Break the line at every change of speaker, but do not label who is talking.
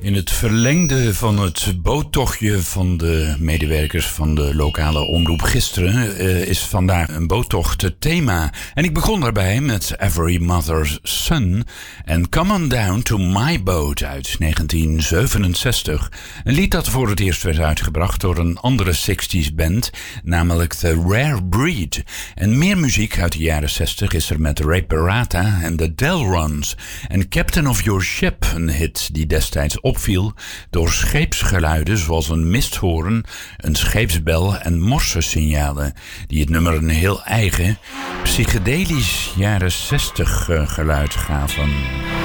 In het verlengde van het boottochtje van de medewerkers van de lokale omroep gisteren is vandaag een boottocht het thema. En ik begon daarbij met Every Mother's Son en Come On Down to My Boat uit 1967. Een lied dat voor het eerst werd uitgebracht door een andere 60s band, namelijk The Rare Breed. En meer muziek uit de jaren 60 is er met Ray Parata en de Delrons. En Captain of Your Ship, een hit die destijds opviel door scheepsgeluiden zoals een misthoorn, een scheepsbel en morse-signalen, die het nummer een heel eigen, psychedelisch jaren 60 geluid gaven.